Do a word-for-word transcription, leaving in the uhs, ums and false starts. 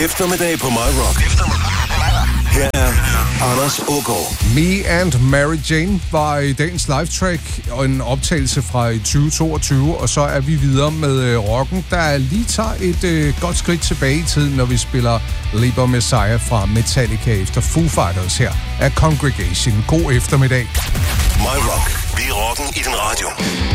Eftermiddag på My Rock. Her er Anders Aagaard. Me and Mary Jane var i dagens live-track og en optagelse fra tyve toogtyve, og så er vi videre med øh, rocken, der lige tager et øh, godt skridt tilbage i tiden, når vi spiller Liber Messiah fra Metallica efter Foo Fighters. Her er Congregation. God eftermiddag. My Rock. Vi er rocken i din radio.